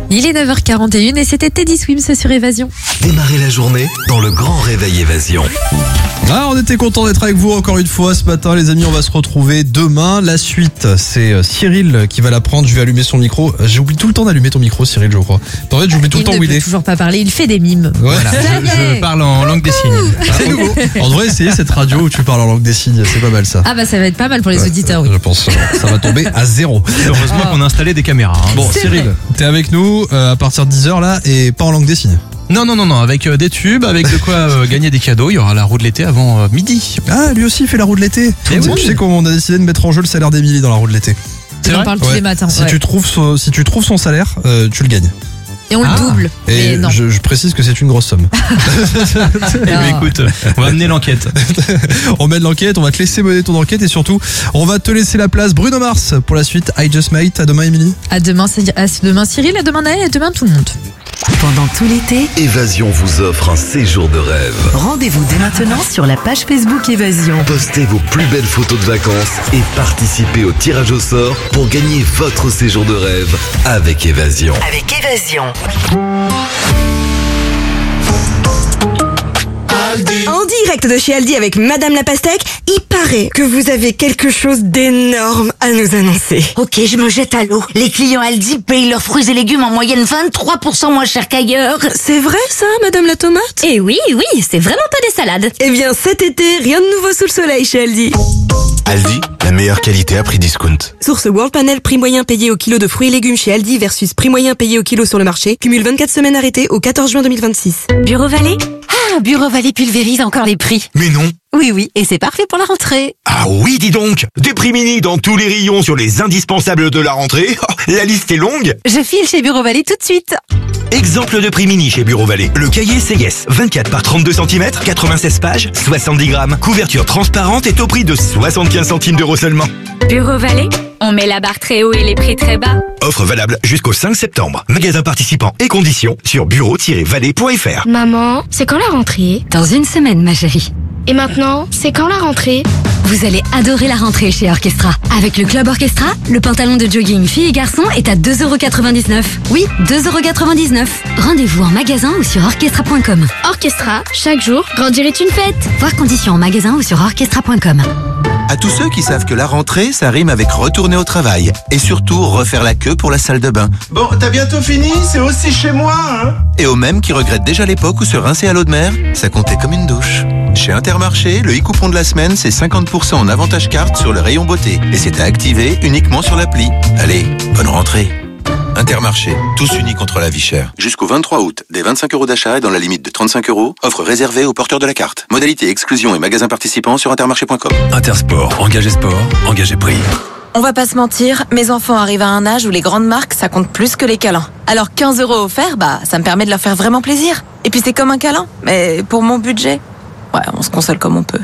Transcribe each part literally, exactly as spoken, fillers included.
Il est neuf heures quarante et une et c'était Teddy Swims sur Évasion. Démarrez la journée dans le grand réveil Évasion. Ah, on était content d'être avec vous encore une fois ce matin, les amis. On va se retrouver demain. La suite, c'est Cyril qui va la prendre. Je vais allumer son micro. J'oublie tout le temps d'allumer ton micro, Cyril, je crois. En fait, j'oublie tout il le temps ne où il peut est. toujours pas parler. Il fait des mimes. Voilà. Je, je parle en langue des signes. C'est nouveau. On devrait essayer cette radio où tu parles en langue des signes. C'est pas mal ça. Ah bah ça va être pas mal pour les Ouais, auditeurs, oui. Je pense. Ça va tomber à zéro. Heureusement qu'on a installé des caméras. hein. Bon, C'est Cyril, vrai. t'es avec nous euh, à partir de dix heures là et pas en langue des signes. Non, non, non, non, avec euh, des tubes, avec de quoi euh, gagner des cadeaux. Il y aura la roue de l'été avant euh, midi. Ah, lui aussi il fait la roue de l'été. Eh Tu sais- oui. Tu sais comment on a décidé de mettre en jeu le salaire d'Émilie dans la roue de l'été. C'est On en vrai parle tous Ouais. les matins. Si ouais. tu trouves son, si tu trouves son salaire, euh, tu le gagnes. Et on Ah. le double. Et Mais non. je, je précise que c'est une grosse somme. Eh ben, écoute, on va mener l'enquête. On mène l'enquête, on va te laisser mener ton enquête et surtout, on va te laisser la place. Bruno Mars pour la suite. I Just Might. À demain, Émilie. À demain, c'est- à demain Cyril, à demain Naël, à demain tout le monde. Pendant tout l'été, Évasion vous offre un séjour de rêve. rendez-vous dès maintenant sur la page Facebook Évasion. Postez vos plus belles photos de vacances et participez au tirage au sort pour gagner votre séjour de rêve avec Évasion. Avec Évasion. En direct de chez Aldi avec Madame la Pastèque, il paraît que vous avez quelque chose d'énorme à nous annoncer. Ok, je me jette à l'eau. Les clients Aldi payent leurs fruits et légumes en moyenne vingt-trois pour cent moins cher qu'ailleurs. C'est vrai ça, Madame la Tomate? Et oui, oui, c'est vraiment pas des salades. Eh bien cet été, rien de nouveau sous le soleil chez Aldi. Aldi, la meilleure qualité à prix discount. Source World Panel, prix moyen payé au kilo de fruits et légumes chez Aldi versus prix moyen payé au kilo sur le marché. Cumule vingt-quatre semaines arrêtées au quatorze juin deux mille vingt-six. Bureau Vallée? Ah, Bureau Vallée pulvérise encore les prix. Mais non. Oui, oui, et c'est parfait pour la rentrée. Ah oui, dis donc. Des prix mini dans tous les rayons sur les indispensables de la rentrée. Oh, la liste est longue. Je file chez Bureau Vallée tout de suite. Exemple de prix mini chez Bureau Vallée. Le cahier C S, vingt-quatre par trente-deux centimètres, quatre-vingt-seize pages, soixante-dix grammes. Couverture transparente est au prix de soixante-quinze centimes d'euros seulement. Bureau Vallée, on met la barre très haut et les prix très bas. Offre valable jusqu'au cinq septembre. Magasin participant et conditions sur bureau tiret vallée point f r. Maman, c'est quand la rentrée? Dans une semaine, ma chérie. Et maintenant, c'est quand la rentrée? Vous allez adorer la rentrée chez Orchestra. Avec le Club Orchestra, le pantalon de jogging filles et garçons est à deux euros quatre-vingt-dix-neuf. Oui, deux euros quatre-vingt-dix-neuf. Rendez-vous en magasin ou sur orchestra point com. Orchestra, chaque jour, grandir est une fête. Voir conditions en magasin ou sur orchestra point com. À tous ceux qui savent que la rentrée, ça rime avec retourner au travail. Et surtout, refaire la queue pour la salle de bain. Bon, t'as bientôt fini? C'est aussi chez moi, hein? Et aux mêmes qui regrettent déjà l'époque où se rincer à l'eau de mer, ça comptait comme une douche. Chez Intermarché, le e-coupon de la semaine, c'est cinquante pour cent en avantage carte sur le rayon beauté. Et c'est à activer uniquement sur l'appli. Allez, bonne rentrée. Intermarché, tous unis contre la vie chère. Jusqu'au vingt-trois août, des vingt-cinq euros d'achat et dans la limite de trente-cinq euros, offre réservée aux porteurs de la carte. Modalité exclusion et magasins participants sur intermarché point com. Intersport, engagé sport, engagé prix. On va pas se mentir, mes enfants arrivent à un âge où les grandes marques, ça compte plus que les câlins. Alors quinze euros offerts, bah, ça me permet de leur faire vraiment plaisir. Et puis c'est comme un câlin, mais pour mon budget, ouais, on se console comme on peut.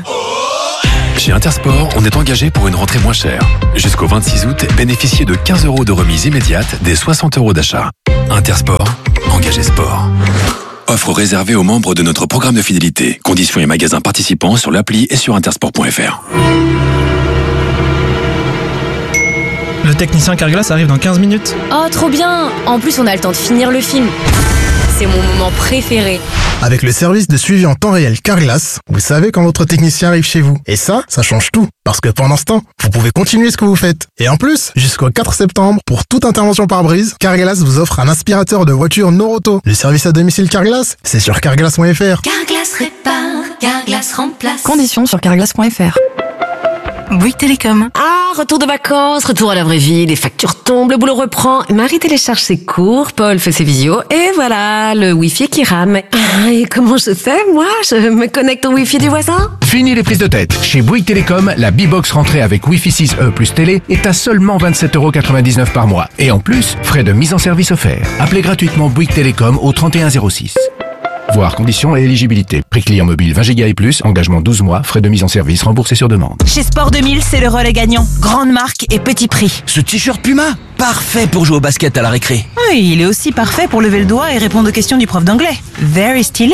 Chez Intersport, on est engagé pour une rentrée moins chère. Jusqu'au vingt-six août, bénéficiez de quinze euros de remise immédiate des soixante euros d'achat. Intersport, engagé sport. Offre réservée aux membres de notre programme de fidélité. Conditions et magasins participants sur l'appli et sur intersport point f r. Le technicien Carglass arrive dans quinze minutes. Oh, trop bien! En plus, on a le temps de finir le film. C'est mon moment préféré. Avec le service de suivi en temps réel Carglass, vous savez quand votre technicien arrive chez vous. Et ça, ça change tout. Parce que pendant ce temps, vous pouvez continuer ce que vous faites. Et en plus, jusqu'au quatre septembre, pour toute intervention par brise, Carglass vous offre un aspirateur de voiture Noroto. Le service à domicile Carglass, c'est sur carglass point f r. Carglass répare, Carglass remplace. Conditions sur carglass point f r. Bouygues Télécom. Ah, retour de vacances, retour à la vraie vie, les factures tombent, le boulot reprend. Marie télécharge ses cours, Paul fait ses visios, et voilà, le Wi-Fi qui rame. Ah, et comment je fais, moi? Je me connecte au Wi-Fi du voisin? Fini les prises de tête. Chez Bouygues Télécom, la B-Box rentrée avec Wi-Fi six E plus télé est à seulement vingt-sept euros quatre-vingt-dix-neuf par mois. Et en plus, frais de mise en service offerts. Appelez gratuitement Bouygues Télécom au trente et un zéro six. Voir conditions et éligibilité. Prix client mobile vingt giga et plus, engagement douze mois, frais de mise en service remboursés sur demande. Chez Sport deux mille, c'est le relais gagnant. Grande marque et petit prix. Ce t-shirt Puma, parfait pour jouer au basket à la récré. Oui, il est aussi parfait pour lever le doigt et répondre aux questions du prof d'anglais. Very stylé.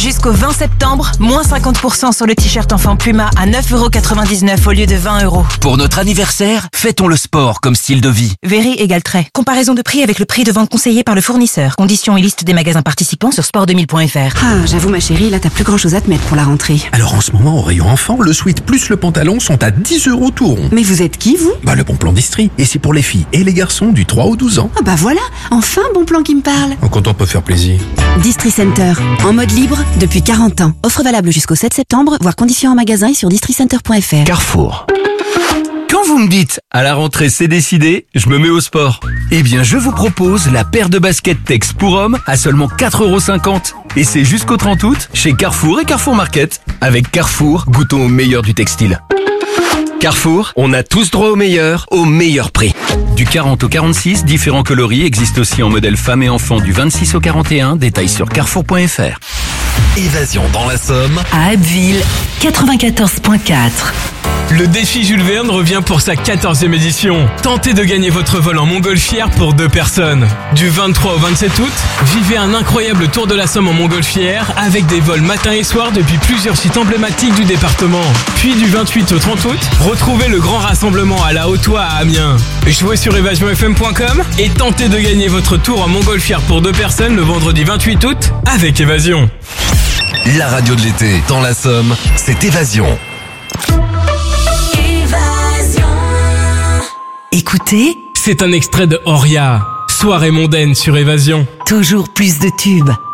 Jusqu'au vingt septembre, moins cinquante pour cent sur le t-shirt enfant Puma à neuf euros quatre-vingt-dix-neuf au lieu de vingt euros. Pour notre anniversaire, fêtons le sport comme style de vie. Véry égale trait. Comparaison de prix avec le prix de vente conseillé par le fournisseur. Conditions et liste des magasins participants sur sport deux mille point f r. Ah, j'avoue ma chérie, là t'as plus grand chose à te mettre pour la rentrée. Alors en ce moment, au rayon enfant, le sweat plus le pantalon sont à dix euros tout rond. Mais vous êtes qui, vous? Bah le bon plan d'Istrie. Et c'est pour les filles et les garçons du trois au douze ans. Ah bah voilà, enfin bon plan qui me parle. Quand on peut faire plaisir. Distri Center, en mode libre depuis quarante ans. Offre valable jusqu'au sept septembre, voire conditions en magasin et sur districenter point f r. Carrefour. Quand vous me dites « à la rentrée c'est décidé », je me mets au sport. Eh bien je vous propose la paire de baskets Tex pour hommes à seulement quatre euros cinquante. Et c'est jusqu'au trente août chez Carrefour et Carrefour Market. Avec Carrefour, goûtons au meilleur du textile. Carrefour, on a tous droit au meilleur, au meilleur prix. Du quarante au quarante-six, différents coloris existent aussi en modèle femmes et enfants du vingt-six au quarante et un. Détails sur carrefour point f r. Évasion dans la Somme. À Abbeville, quatre-vingt-quatorze point quatre. Le défi Jules Verne revient pour sa quatorzième édition. Tentez de gagner votre vol en montgolfière pour deux personnes. Du vingt-trois au vingt-sept août, vivez un incroyable tour de la Somme en montgolfière avec des vols matin et soir depuis plusieurs sites emblématiques du département. Puis du vingt-huit au trente août, retrouvez le grand rassemblement à la Haute-Oie à Amiens. Jouez sur évasion f m point com et tentez de gagner votre tour en montgolfière pour deux personnes le vendredi vingt-huit août avec Évasion. La radio de l'été dans la Somme, c'est Évasion. Écoutez, c'est un extrait de Oria, soirée mondaine sur Évasion. Toujours plus de tubes.